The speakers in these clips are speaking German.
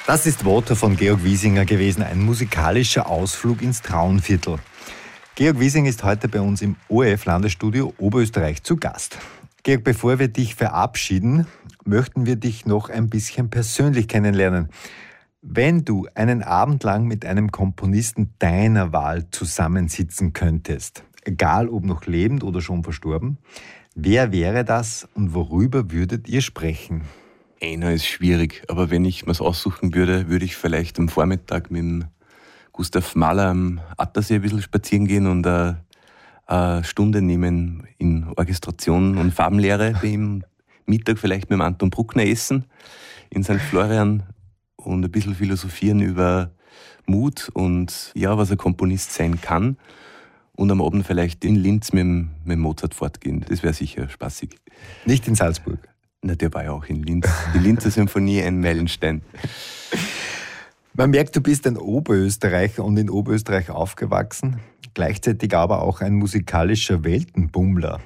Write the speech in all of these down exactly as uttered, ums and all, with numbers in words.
Das ist Water von Georg Wiesinger gewesen, ein musikalischer Ausflug ins Traunviertel. Georg Wiesinger ist heute bei uns im O R F-Landesstudio Oberösterreich zu Gast. Georg, bevor wir dich verabschieden, möchten wir dich noch ein bisschen persönlich kennenlernen. Wenn du einen Abend lang mit einem Komponisten deiner Wahl zusammensitzen könntest, egal ob noch lebend oder schon verstorben, wer wäre das und worüber würdet ihr sprechen? Einer ist schwierig, aber wenn ich mir's aussuchen würde, würde ich vielleicht am Vormittag mit dem Gustav Mahler am Attersee ein bisschen spazieren gehen und eine, eine Stunde nehmen in Orchestration und Farbenlehre bei ihm. Mittag vielleicht mit dem Anton Bruckner essen in Sankt Florian und ein bisschen philosophieren über Mut und ja, was ein Komponist sein kann. Und am Abend vielleicht in Linz mit dem, mit dem Mozart fortgehen. Das wäre sicher spaßig. Nicht in Salzburg? Na, der war ja auch in Linz. Die Linzer Symphonie, ein Meilenstein. Man merkt, du bist ein Oberösterreicher und in Oberösterreich aufgewachsen, gleichzeitig aber auch ein musikalischer Weltenbummler.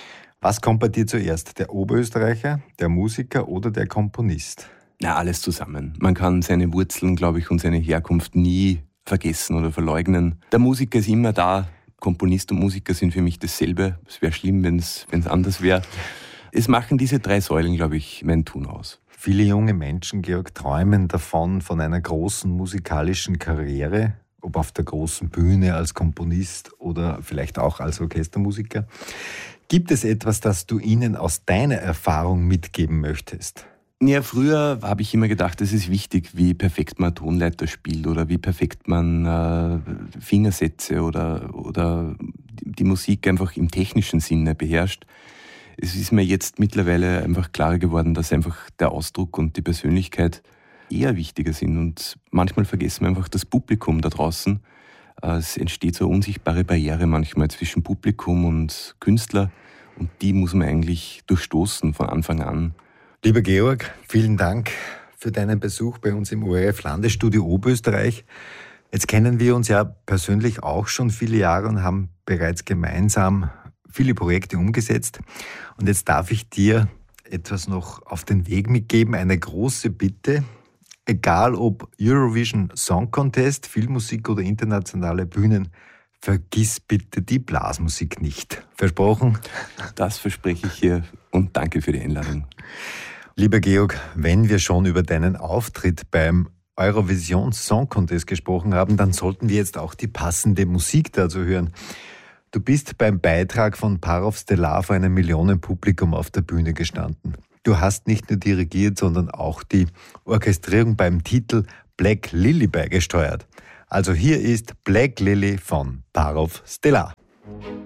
Was kommt bei dir zuerst? Der Oberösterreicher, der Musiker oder der Komponist? Na, alles zusammen. Man kann seine Wurzeln, glaube ich, und seine Herkunft nie vergessen oder verleugnen. Der Musiker ist immer da. Komponist und Musiker sind für mich dasselbe. Es wäre schlimm, wenn es anders wäre. Es machen diese drei Säulen, glaube ich, mein Tun aus. Viele junge Menschen, Georg, träumen davon, von einer großen musikalischen Karriere, ob auf der großen Bühne als Komponist oder vielleicht auch als Orchestermusiker. Gibt es etwas, das du ihnen aus deiner Erfahrung mitgeben möchtest? Ja, früher habe ich immer gedacht, es ist wichtig, wie perfekt man Tonleiter spielt oder wie perfekt man äh, Fingersätze oder, oder die Musik einfach im technischen Sinne beherrscht. Es ist mir jetzt mittlerweile einfach klarer geworden, dass einfach der Ausdruck und die Persönlichkeit eher wichtiger sind. Und manchmal vergessen wir einfach das Publikum da draußen. Es entsteht so eine unsichtbare Barriere manchmal zwischen Publikum und Künstler. Und die muss man eigentlich durchstoßen von Anfang an. Lieber Georg, vielen Dank für deinen Besuch bei uns im O R F-Landesstudio Oberösterreich. Jetzt kennen wir uns ja persönlich auch schon viele Jahre und haben bereits gemeinsam viele Projekte umgesetzt. Und jetzt darf ich dir etwas noch auf den Weg mitgeben, eine große Bitte. Egal ob Eurovision Song Contest, Filmmusik oder internationale Bühnen, vergiss bitte die Blasmusik nicht. Versprochen? Das verspreche ich hier und danke für die Einladung. Lieber Georg, wenn wir schon über deinen Auftritt beim Eurovision Song Contest gesprochen haben, dann sollten wir jetzt auch die passende Musik dazu hören. Du bist beim Beitrag von Parov Stelar vor einem Millionenpublikum auf der Bühne gestanden. Du hast nicht nur dirigiert, sondern auch die Orchestrierung beim Titel Black Lily beigesteuert. Also hier ist Black Lily von Parov Stelar.